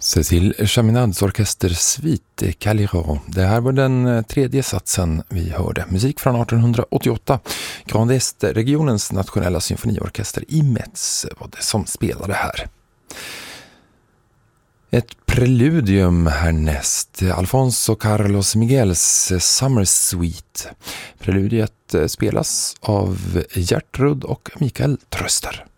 Cécile Chaminads orkestersvit Calirò. Det här var den tredje satsen vi hörde. Musik från 1888. Grand Est-regionens nationella symfoniorkester i Metz var det som spelade här. Ett preludium härnäst. Alfonso Carlos Miguels Summer Suite. Preludiet spelas av Gertrud och Mikael Tröster.